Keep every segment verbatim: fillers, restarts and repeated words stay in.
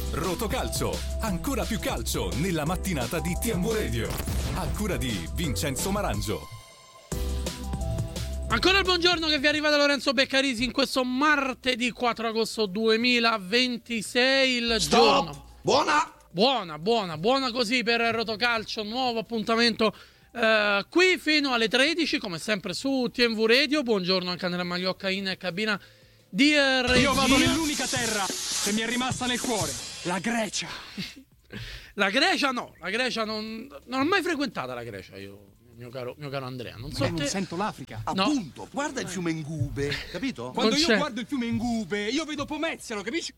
Rotocalcio, ancora più calcio nella mattinata di T M V Radio. A cura di Vincenzo Marangio. Ancora il buongiorno che vi arriva da Lorenzo Beccarisi in questo martedì quattro agosto duemilaventisei. Il Stop! giorno. Buona! Buona, buona, buona così per Rotocalcio. Nuovo appuntamento eh, qui fino alle tredici, come sempre su T M V Radio. Buongiorno anche a Andrea Magliocca in cabina di eh, regia. Io vado nell'unica terra che mi è rimasta nel cuore, la Grecia. La Grecia no, la Grecia non, non ho mai frequentata la Grecia io. Mio caro, mio caro Andrea, non so Ma te... non sento l'Africa. No. Appunto, guarda il fiume Ngube, capito? Quando Non io c'è. guardo il fiume Ngube, io vedo Pomezia, lo capisci?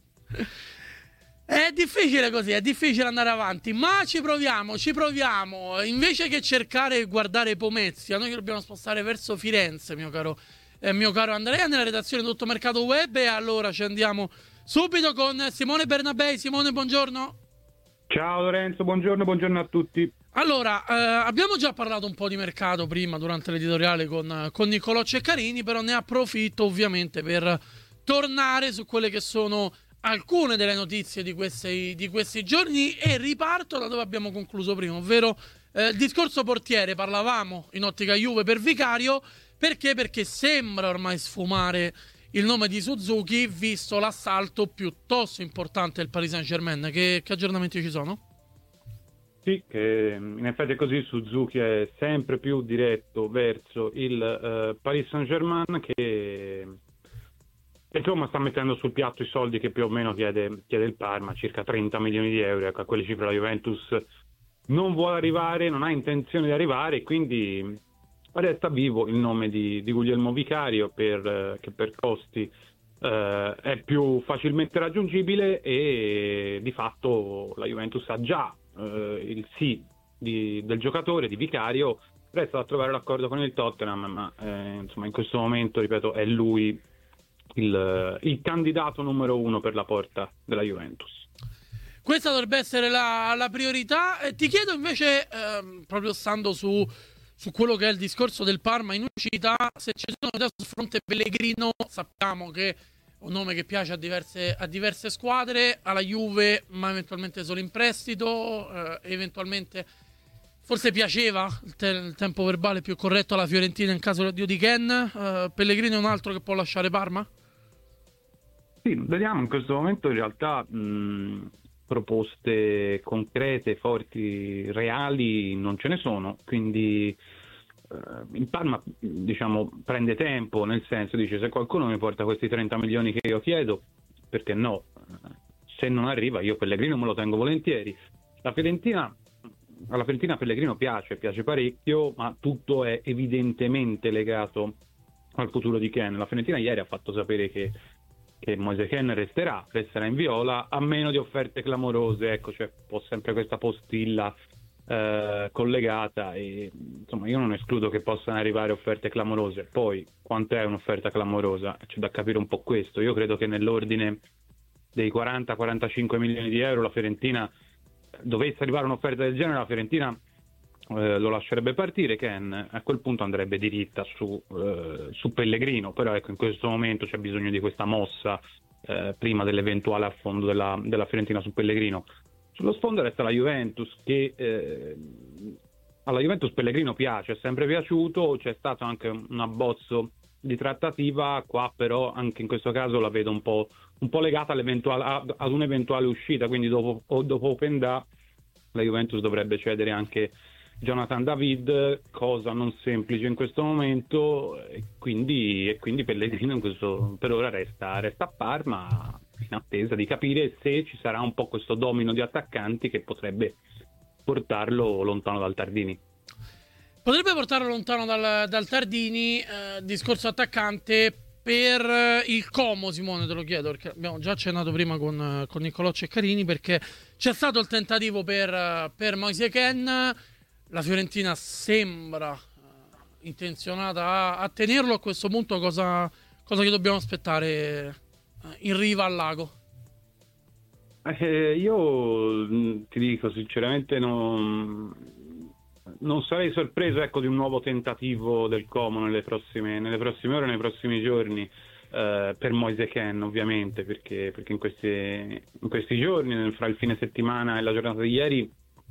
È difficile così, è difficile andare avanti, ma ci proviamo, ci proviamo. Invece che cercare e guardare Pomezia, noi dobbiamo spostare verso Firenze, mio caro, eh, mio caro Andrea, nella redazione di Tutto Mercato Web. E allora ci andiamo subito con Simone Bernabei. Simone, buongiorno. Ciao Lorenzo, buongiorno, buongiorno a tutti. Allora, eh, abbiamo già parlato un po' di mercato prima durante l'editoriale con, con Niccolò Ceccarini, però ne approfitto ovviamente per tornare su quelle che sono alcune delle notizie di questi, di questi giorni e riparto da dove abbiamo concluso prima, ovvero eh, il discorso portiere. Parlavamo in ottica Juve per Vicario, perché? Perché sembra ormai sfumare il nome di Suzuki, visto l'assalto piuttosto importante del Paris Saint-Germain. Che, che aggiornamenti ci sono? Sì, che in effetti è così, Suzuki è sempre più diretto verso il eh, Paris Saint-Germain che insomma sta mettendo sul piatto i soldi che più o meno chiede, chiede il Parma, circa trenta milioni di euro. Ecco, a quelle cifre la Juventus non vuole arrivare, non ha intenzione di arrivare, e quindi resta vivo il nome di, di Guglielmo Vicario per, eh, che per costi eh, è più facilmente raggiungibile, e di fatto la Juventus ha già eh, il sì di, del giocatore, di Vicario. Resta da trovare l'accordo con il Tottenham, ma eh, insomma in questo momento, ripeto, è lui il, il candidato numero uno per la porta della Juventus. Questa dovrebbe essere la, la priorità. E ti chiedo invece, ehm, proprio stando su, su quello che è il discorso del Parma in uscita, se ci sono novità sul fronte Pellegrino. Sappiamo che è un nome che piace a diverse, a diverse squadre, alla Juve, ma eventualmente solo in prestito, eh, eventualmente forse piaceva il, te- il tempo verbale più corretto alla Fiorentina in caso di di Ken. Eh, Pellegrino è un altro che può lasciare Parma? Sì, vediamo. In questo momento in realtà mh, proposte concrete, forti, reali non ce ne sono, quindi eh, il Parma, diciamo, prende tempo, nel senso, dice: se qualcuno mi porta questi trenta milioni che io chiedo, perché no? Se non arriva, io Pellegrino me lo tengo volentieri. La Fiorentina, alla Fiorentina Pellegrino piace, piace parecchio, ma tutto è evidentemente legato al futuro di Ken. La Fiorentina ieri ha fatto sapere che che Moise Kean resterà, resterà in viola, a meno di offerte clamorose. Ecco, c'è un po' sempre questa postilla eh, collegata, e insomma io non escludo che possano arrivare offerte clamorose. Poi, quanto è un'offerta clamorosa? C'è da capire un po' questo. Io credo che nell'ordine dei quaranta quarantacinque milioni di euro la Fiorentina, dovesse arrivare un'offerta del genere, la Fiorentina Eh, lo lascerebbe partire. Ken a quel punto andrebbe diritta su, eh, su Pellegrino, però ecco, in questo momento c'è bisogno di questa mossa eh, prima dell'eventuale affondo della, della Fiorentina su Pellegrino. Sullo sfondo resta la Juventus, che eh, alla Juventus Pellegrino piace, è sempre piaciuto, c'è stato anche un abbozzo di trattativa, qua però anche in questo caso la vedo un po', un po' legata all'eventuale, ad un'eventuale uscita, quindi dopo, o dopo Openda la Juventus dovrebbe cedere anche Jonathan David, cosa non semplice in questo momento, e quindi, e quindi Pellegrino in questo, per ora resta, resta a Parma, in attesa di capire se ci sarà un po' questo domino di attaccanti che potrebbe portarlo lontano dal Tardini. Potrebbe portarlo lontano dal, dal Tardini. Eh, discorso attaccante per il Como, Simone, te lo chiedo perché abbiamo già accennato prima con, con Niccolò Ceccarini, perché c'è stato il tentativo per, per Moise Kean. La Fiorentina sembra uh, intenzionata a, a tenerlo. A questo punto cosa, cosa che dobbiamo aspettare uh, in riva al lago? Eh, io mh, ti dico sinceramente non, non sarei sorpreso, ecco, di un nuovo tentativo del Como nelle prossime, nelle prossime ore, nei prossimi giorni. eh, per Moise Kean ovviamente, perché, perché in, questi, in questi giorni, fra il fine settimana e la giornata di ieri,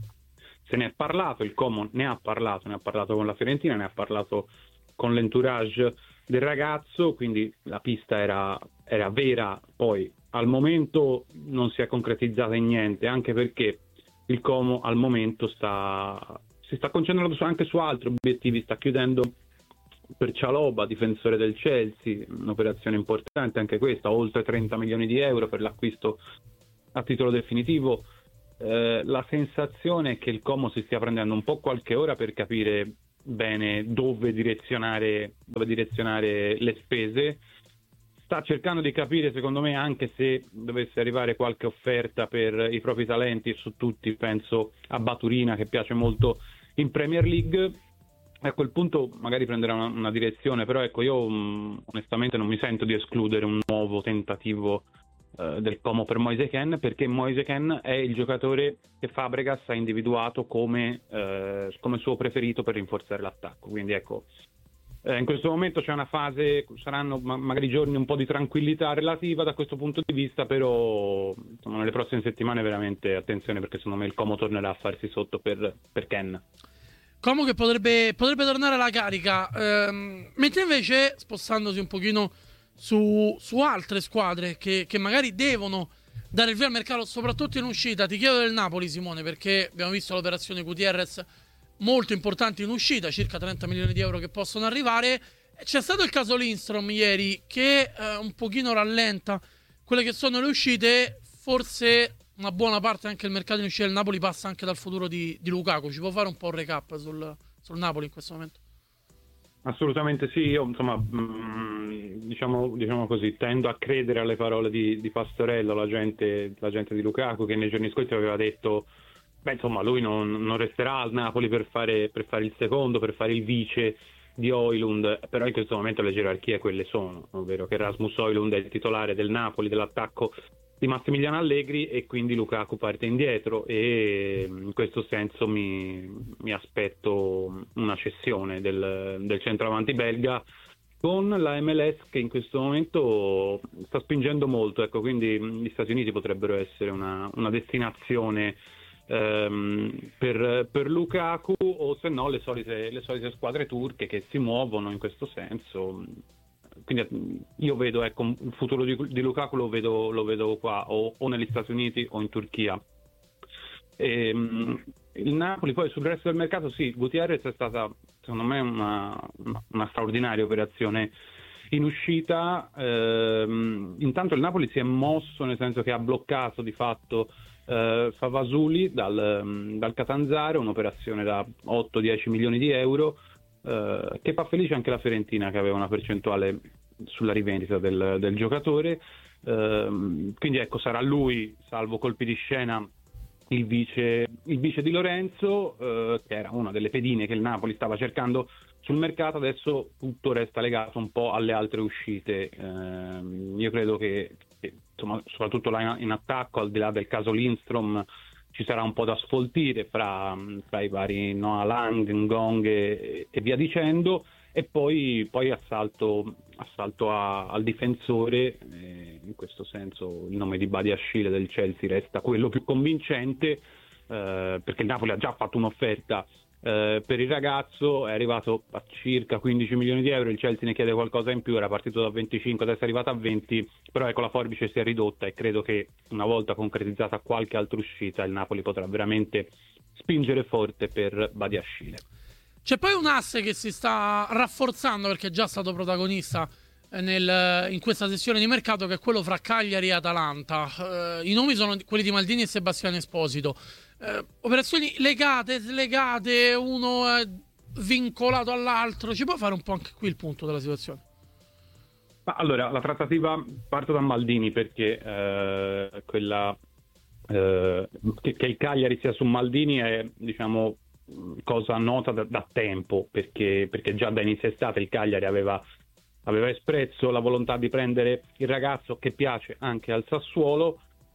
se ne è parlato, il Como ne ha parlato, ne ha parlato con la Fiorentina, ne ha parlato con l'entourage del ragazzo, quindi la pista era, era vera, poi al momento non si è concretizzata in niente, anche perché il Como al momento sta, si sta concentrando anche su altri obiettivi, sta chiudendo per Chalobah, difensore del Chelsea, un'operazione importante anche questa, oltre trenta milioni di euro per l'acquisto a titolo definitivo. Eh, la sensazione è che il Como si stia prendendo un po' qualche ora per capire bene dove direzionare, dove direzionare le spese. Sta cercando di capire, secondo me, anche se dovesse arrivare qualche offerta per i propri talenti, su tutti penso a Baturina, che piace molto in Premier League. A quel punto magari prenderà una, una direzione, però ecco, io mh, onestamente non mi sento di escludere un nuovo tentativo uh, del Como per Moise Kean, perché Moise Kean è il giocatore che Fabregas ha individuato come, uh, come suo preferito per rinforzare l'attacco. Quindi ecco, eh, in questo momento c'è una fase, saranno ma- magari giorni un po' di tranquillità relativa da questo punto di vista, però insomma, nelle prossime settimane veramente attenzione, perché secondo me il Como tornerà a farsi sotto per, per Kean. Como che potrebbe, potrebbe tornare alla carica, ehm, mentre invece spostandosi un pochino su, su altre squadre che, che magari devono dare il via al mercato, soprattutto in uscita. Ti chiedo del Napoli, Simone, perché abbiamo visto l'operazione Gutierrez molto importante in uscita, circa trenta milioni di euro che possono arrivare. C'è stato il caso Lindstrom ieri che eh, un pochino rallenta quelle che sono le uscite, forse una buona parte anche il mercato in uscita del Napoli passa anche dal futuro di, di Lukaku. Ci può fare un po' un recap sul, sul Napoli in questo momento? Assolutamente sì, io insomma mh, diciamo, diciamo così, tendo a credere alle parole di, di Pastorello, l'agente, l'agente di Lukaku, che nei giorni scorsi aveva detto beh insomma lui non, non resterà al Napoli per fare, per fare il secondo, per fare il vice di Højlund, però in questo momento le gerarchie quelle sono, ovvero che Rasmus Højlund è il titolare del Napoli, dell'attacco di Massimiliano Allegri, e quindi Lukaku parte indietro, e in questo senso mi, mi aspetto una cessione del, del centravanti belga, con la M L S che in questo momento sta spingendo molto, ecco, quindi gli Stati Uniti potrebbero essere una, una destinazione ehm, per, per Lukaku, o se no le solite, le solite squadre turche che si muovono in questo senso. Quindi io vedo, ecco, il futuro di, di Lukaku lo vedo, lo vedo qua, o, o negli Stati Uniti o in Turchia. E, um, il Napoli poi sul resto del mercato, sì, Gutierrez è stata secondo me una, una, una straordinaria operazione in uscita. Ehm, intanto il Napoli si è mosso, nel senso che ha bloccato di fatto eh, Favasuli dal, dal Catanzaro, un'operazione da otto dieci milioni di euro, Uh, che fa felice anche la Fiorentina, che aveva una percentuale sulla rivendita del, del giocatore. Uh, quindi ecco, sarà lui, salvo colpi di scena, il vice, il vice di Lorenzo, uh, che era una delle pedine che il Napoli stava cercando sul mercato. Adesso tutto resta legato un po' alle altre uscite. Uh, io credo che, che insomma, soprattutto là in, in attacco, al di là del caso Lindstrom, ci sarà un po' da sfoltire fra, fra i vari Noah Lang, Ngong e, e via dicendo, e poi, poi assalto, assalto a, al difensore. Eh, in questo senso il nome di Badiashile del Chelsea resta quello più convincente, eh, perché il Napoli ha già fatto un'offerta eh, per il ragazzo, è arrivato a circa quindici milioni di euro, il Chelsea ne chiede qualcosa in più, era partito da venticinque, adesso è arrivato a venti, però ecco, la forbice si è ridotta, e credo che una volta concretizzata qualche altra uscita il Napoli potrà veramente spingere forte per Badiashile. C'è poi un asse che si sta rafforzando, perché è già stato protagonista nel, in questa sessione di mercato, che è quello fra Cagliari e Atalanta. Eh, i nomi sono quelli di Maldini e Sebastiano Esposito. Eh, operazioni legate, slegate, uno è vincolato all'altro. Ci può fare un po' anche qui il punto della situazione? Ma allora, la trattativa, parto da Maldini, perché eh, quella eh, che, che il Cagliari sia su Maldini è, diciamo, cosa nota da, da tempo, perché, perché già da inizio estate il Cagliari aveva, aveva espresso la volontà di prendere il ragazzo, che piace anche al Sassuolo.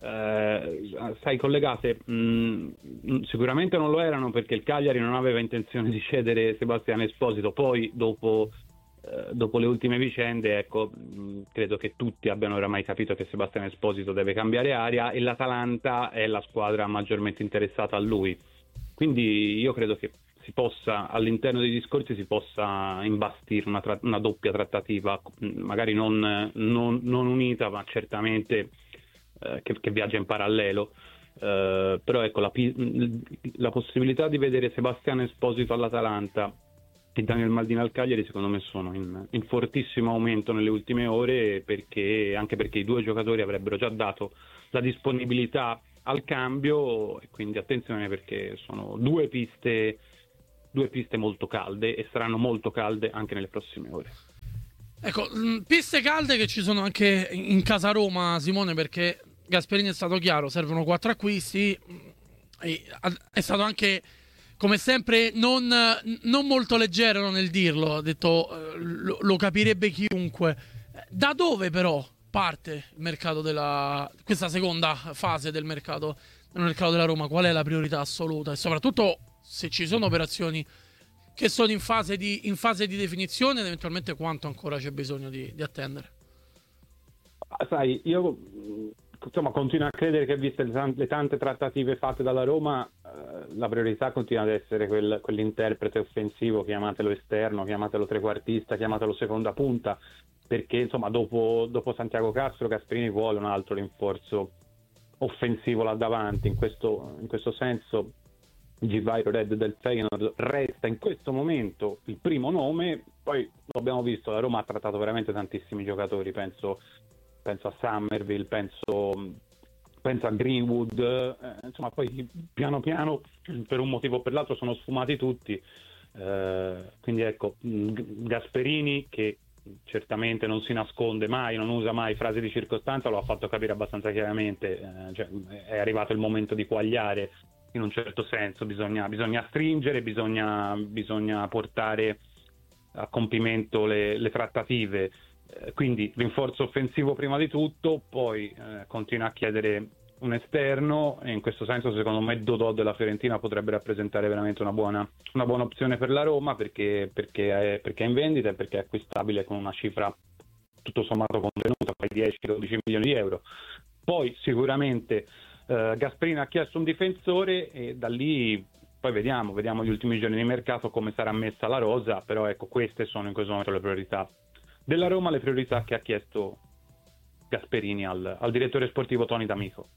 Eh, sai, collegate, mh, sicuramente non lo erano, perché il Cagliari non aveva intenzione di cedere Sebastiano Esposito. Poi dopo eh, dopo le ultime vicende, ecco, mh, credo che tutti abbiano oramai capito che Sebastiano Esposito deve cambiare aria e l'Atalanta è la squadra maggiormente interessata a lui. Quindi io credo che si possa, all'interno dei discorsi si possa imbastire una, tra- una doppia trattativa, magari non, non, non unita, ma certamente eh, che, che viaggia in parallelo. Uh, però ecco la, la possibilità di vedere Sebastiano Esposito all'Atalanta e Daniel Maldini al Cagliari secondo me sono in, in fortissimo aumento nelle ultime ore, perché anche perché i due giocatori avrebbero già dato la disponibilità al cambio, e quindi attenzione perché sono due piste due piste molto calde e saranno molto calde anche nelle prossime ore. Ecco, piste calde che ci sono anche in casa Roma, Simone, perché Gasperini è stato chiaro, servono quattro acquisti, e è stato anche, come sempre, non, non molto leggero nel dirlo, ha detto lo, lo capirebbe chiunque. Da dove però parte il mercato della questa seconda fase del mercato, del mercato della Roma? Qual è la priorità assoluta? E soprattutto se ci sono operazioni che sono in fase di, in fase di definizione, ed eventualmente quanto ancora c'è bisogno di, di attendere. Sai, io insomma continuo a credere che, viste le tante, le tante trattative fatte dalla Roma, eh, la priorità continua ad essere quel, quell'interprete offensivo, chiamatelo esterno, chiamatelo trequartista, chiamatelo seconda punta, perché insomma dopo, dopo Santiago Castro Gasperini vuole un altro rinforzo offensivo là davanti. In questo, in questo senso Givairo Red del Feyenoord resta in questo momento il primo nome. Poi lo abbiamo visto, la Roma ha trattato veramente tantissimi giocatori, penso penso a Summerville, penso, penso a Greenwood, eh, insomma poi piano piano per un motivo o per l'altro sono sfumati tutti, eh, quindi ecco, Gasperini, che certamente non si nasconde mai, non usa mai frasi di circostanza, lo ha fatto capire abbastanza chiaramente, eh, cioè, è arrivato il momento di quagliare in un certo senso, bisogna, bisogna stringere, bisogna, bisogna portare a compimento le, le trattative. Quindi rinforzo offensivo prima di tutto, poi eh, continua a chiedere un esterno, e in questo senso secondo me Dodò della Fiorentina potrebbe rappresentare veramente una buona, una buona opzione per la Roma, perché, perché, è, perché è in vendita e perché è acquistabile con una cifra tutto sommato contenuta, poi dieci dodici milioni di euro. Poi sicuramente eh, Gasperini ha chiesto un difensore e da lì poi vediamo, vediamo gli ultimi giorni di mercato come sarà messa la rosa, però ecco, queste sono in questo momento le priorità della Roma, le priorità che ha chiesto Gasperini al, al direttore sportivo Tony D'Amico.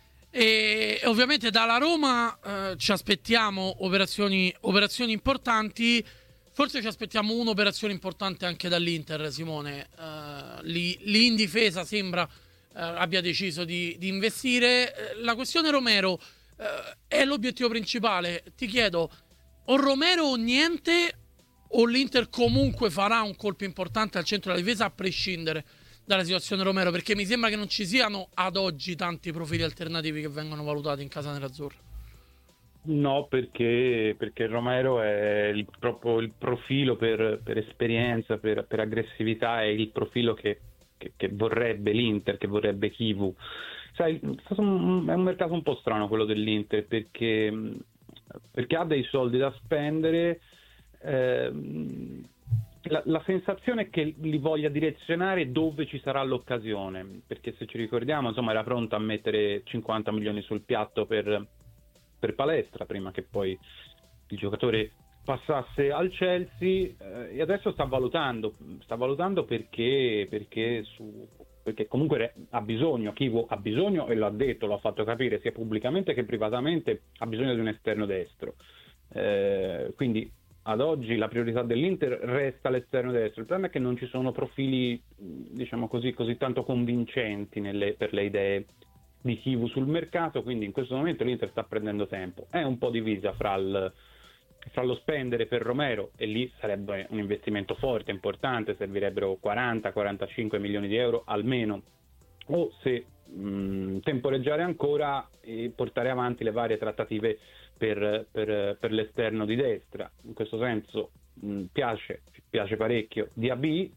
E ovviamente dalla Roma eh, ci aspettiamo operazioni, operazioni importanti, forse ci aspettiamo un'operazione importante anche dall'Inter, Simone. Uh, lì, lì in difesa sembra uh, abbia deciso di, di investire. La questione Romero uh, è l'obiettivo principale. Ti chiedo, o Romero o niente, o l'Inter comunque farà un colpo importante al centro della difesa a prescindere dalla situazione Romero? Perché mi sembra che non ci siano ad oggi tanti profili alternativi che vengono valutati in casa nerazzurra. No, perché, perché Romero è il, proprio il profilo per, per esperienza, per, per aggressività, è il profilo che, che, che vorrebbe l'Inter, che vorrebbe Chivu. Sai, è un, è un mercato un po' strano quello dell'Inter, perché, perché ha dei soldi da spendere. Eh, la, la sensazione è che li voglia direzionare dove ci sarà l'occasione, perché se ci ricordiamo, insomma, era pronto a mettere cinquanta milioni sul piatto per, per Palestra prima che poi il giocatore passasse al Chelsea, eh, e adesso sta valutando sta valutando perché perché su perché comunque ha bisogno, Chivu ha bisogno, e l'ha detto, l'ha fatto capire sia pubblicamente che privatamente, ha bisogno di un esterno destro, eh, quindi ad oggi la priorità dell'Inter resta l'esterno destro. Il problema è che non ci sono profili, diciamo così, così tanto convincenti nelle, per le idee di Chivu sul mercato, quindi in questo momento l'Inter sta prendendo tempo. È un po' divisa fra, il, fra lo spendere per Romero, e lì sarebbe un investimento forte, importante, servirebbero quaranta quarantacinque milioni di euro almeno, o se mh, temporeggiare ancora e portare avanti le varie trattative Per, per, per l'esterno di destra. In questo senso mh, piace, piace parecchio Diaby,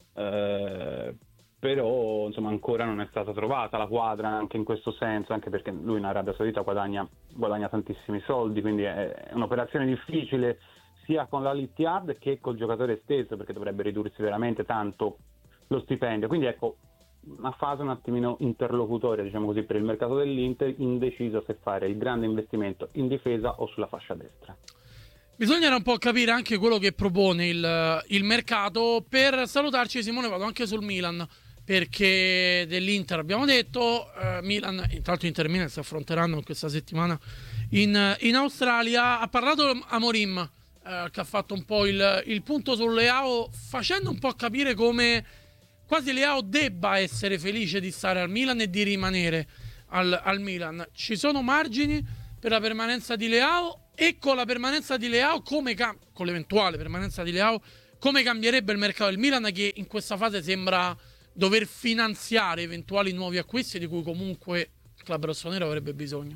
eh, però insomma ancora non è stata trovata la quadra anche in questo senso, anche perché lui in Arabia Saudita guadagna, guadagna tantissimi soldi, quindi è, è un'operazione difficile sia con la Litiad che col giocatore stesso, perché dovrebbe ridursi veramente tanto lo stipendio. Quindi ecco, una fase un attimino interlocutoria, diciamo così, per il mercato dell'Inter, indeciso se fare il grande investimento in difesa o sulla fascia destra. Bisognerà un po' capire anche quello che propone il, il mercato. Per salutarci, Simone, vado anche sul Milan, perché dell'Inter abbiamo detto, eh, Milan, intanto Inter e Milan si affronteranno questa settimana in, in Australia. Ha parlato Amorim, eh, che ha fatto un po' il, il punto su Leao, facendo un po' capire come quasi Leao debba essere felice di stare al Milan e di rimanere al, al Milan. Ci sono margini per la permanenza di Leao, e con la permanenza di Leao, come cam- con l'eventuale permanenza di Leao, come cambierebbe il mercato del Milan, che in questa fase sembra dover finanziare eventuali nuovi acquisti di cui comunque il club rossonero avrebbe bisogno.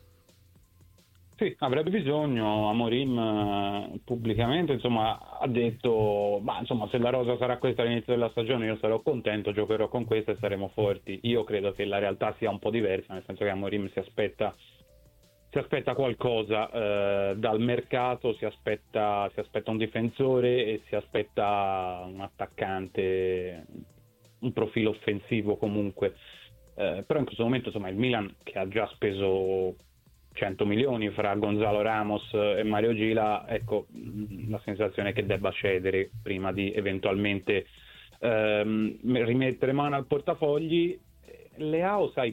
Sì, avrebbe bisogno. Amorim eh, pubblicamente insomma ha detto, ma insomma, se la rosa sarà questa all'inizio della stagione io sarò contento, giocherò con questa e saremo forti. Io credo che la realtà sia un po' diversa, nel senso che Amorim si aspetta si aspetta qualcosa eh, dal mercato, si aspetta si aspetta un difensore e si aspetta un attaccante, un profilo offensivo comunque. Eh, però in questo momento insomma il Milan, che ha già speso cento milioni fra Gonzalo Ramos e Mario Gila, ecco, la sensazione è che debba cedere prima di eventualmente ehm, rimettere mano al portafogli. Leao, sai,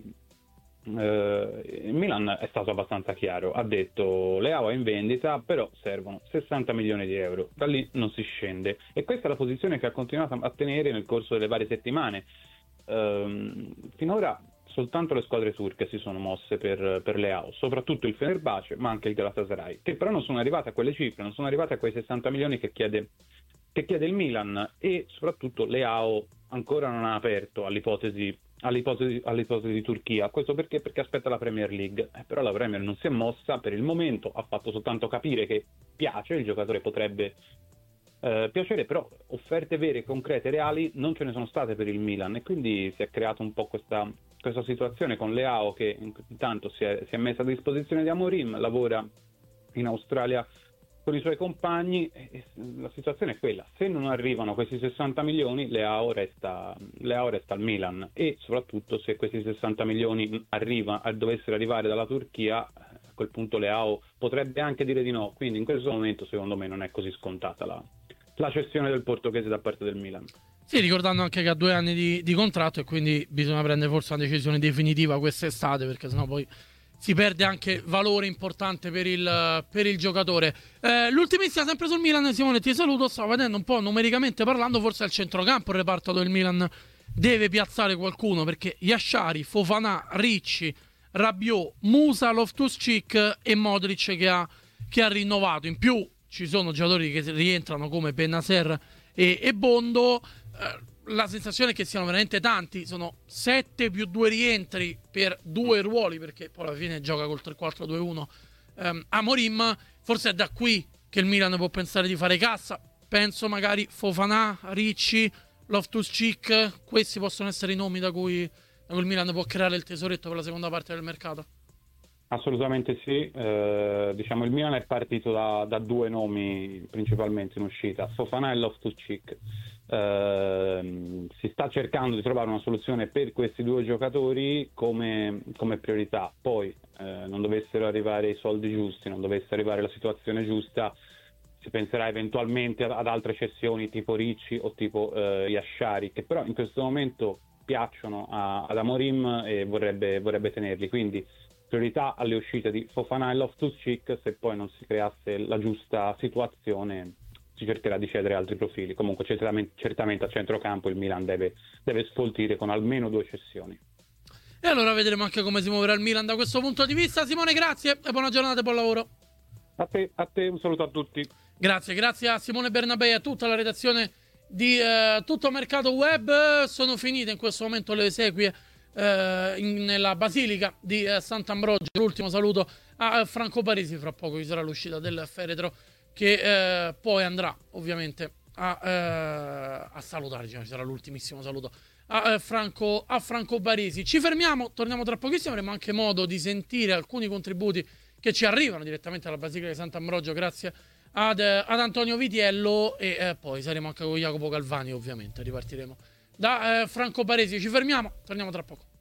eh, il Milan è stato abbastanza chiaro, ha detto Leao è in vendita, però servono sessanta milioni di euro, da lì non si scende, e questa è la posizione che ha continuato a tenere nel corso delle varie settimane. Ehm, finora soltanto le squadre turche si sono mosse per, per Leao, soprattutto il Fenerbahce, ma anche il Galatasaray, che però non sono arrivate a quelle cifre, non sono arrivate a quei sessanta milioni che chiede, che chiede il Milan, e soprattutto Leao ancora non ha aperto all'ipotesi, all'ipotesi, all'ipotesi di Turchia. Questo perché? Perché aspetta la Premier League, eh, però la Premier non si è mossa per il momento, ha fatto soltanto capire che piace, il giocatore potrebbe Uh, piacere, però offerte vere, concrete, reali non ce ne sono state per il Milan, e quindi si è creata un po' questa, questa situazione con Leao, che intanto si è, si è messa a disposizione di Amorim, lavora in Australia con i suoi compagni, e la situazione è quella: se non arrivano questi sessanta milioni Leao resta, Leao resta al Milan, e soprattutto se questi sessanta milioni arriva, dovessero arrivare dalla Turchia, a quel punto Leao potrebbe anche dire di no, quindi in questo momento secondo me non è così scontata la la cessione del portoghese da parte del Milan. Sì, ricordando anche che ha due anni di, di contratto, e quindi bisogna prendere forse una decisione definitiva quest'estate, perché sennò poi si perde anche valore importante per il, per il giocatore. Eh, l'ultimissima sempre sul Milan, Simone, ti saluto. Stavo vedendo un po' numericamente parlando, forse al centrocampo il reparto dove il Milan deve piazzare qualcuno, perché Yashari, Fofana, Ricci, Rabiot, Musa, Loftus-Cheek e Modric che ha, che ha rinnovato. In più ci sono giocatori che rientrano come Bennacer e, e Bondo. Eh, la sensazione è che siano veramente tanti, sono sette più due rientri per due ruoli, perché poi alla fine gioca col tre quattro due uno um, Amorim. Forse è da qui che il Milan può pensare di fare cassa. Penso magari Fofana, Ricci, Loftus-Cheek, questi possono essere i nomi da cui, da cui il Milan può creare il tesoretto per la seconda parte del mercato. Assolutamente sì, eh, diciamo il Milan è partito da, da due nomi principalmente in uscita, Fofana e Loftus-Cheek. Eh, si sta cercando di trovare una soluzione per questi due giocatori come, come priorità. Poi eh, non dovessero arrivare i soldi giusti, non dovesse arrivare la situazione giusta, si penserà eventualmente ad, ad altre cessioni tipo Ricci o tipo eh, Yashari, che però in questo momento piacciono a, ad Amorim e vorrebbe, vorrebbe tenerli, quindi priorità alle uscite di Fofana e Loftus-Cheek. Se poi non si creasse la giusta situazione si cercherà di cedere altri profili. Comunque certamente, certamente a centrocampo il Milan deve, deve sfoltire con almeno due cessioni. E allora vedremo anche come si muoverà il Milan da questo punto di vista. Simone, grazie e buona giornata e buon lavoro. A te, a te un saluto a tutti. Grazie, grazie a Simone Bernabei e a tutta la redazione di eh, Tutto Mercato Web. Sono finite in questo momento le esequie Uh, in, nella basilica di uh, Sant'Ambrogio. L'ultimo saluto a uh, Franco Parisi. Fra poco ci sarà l'uscita del feretro che uh, poi andrà ovviamente a, uh, a salutare, diciamo, ci sarà l'ultimissimo saluto a, uh, Franco, a Franco Parisi. Ci fermiamo, torniamo tra pochissimo, avremo anche modo di sentire alcuni contributi che ci arrivano direttamente dalla basilica di Sant'Ambrogio grazie ad, ad Antonio Vitiello e eh, poi saremo anche con Jacopo Galvani, ovviamente ripartiremo da eh, Franco Baresi. Ci fermiamo, torniamo tra poco.